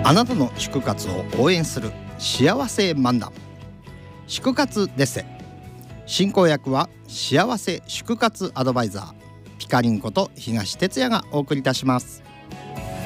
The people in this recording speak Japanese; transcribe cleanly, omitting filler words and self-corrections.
あなたの祝活を応援する幸せ漫談、祝活デッセ。進行役は幸せ祝活アドバイザーピカリンこと東哲也がお送りいたします。